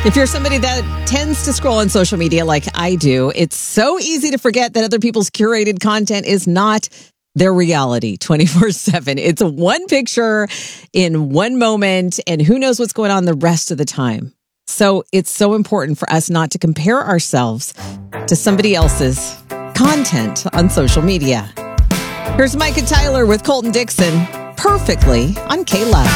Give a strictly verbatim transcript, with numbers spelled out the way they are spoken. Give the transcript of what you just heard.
If you're somebody that tends to scroll on social media like I do, it's so easy to forget that other people's curated content is not their reality twenty-four seven. It's one picture in one moment, and who knows what's going on the rest of the time. So it's so important for us not to compare ourselves to somebody else's content on social media. Here's Micah Tyler with Colton Dixon, perfectly on K-Love.